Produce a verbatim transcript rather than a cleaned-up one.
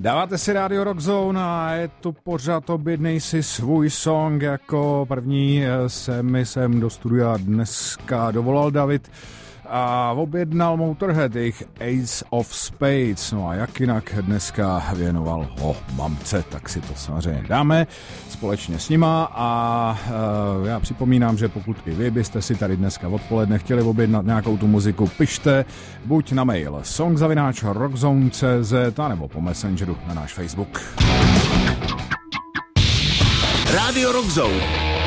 Dáváte si Radio Rockzone a je to pořád objednej si svůj song. Jako první se mi sem do studia dneska dovolal David a objednal Motorhead, jejich Ace of Spades. No a jak jinak dneska věnoval ho mamce, tak si to samozřejmě dáme společně s nima. A uh, já připomínám, že pokud i vy byste si tady dneska odpoledne chtěli objednat nějakou tu muziku, pište buď na mail song zavináč rockzone tečka cé zet nebo po Messengeru na náš Facebook. Radio Rockzone.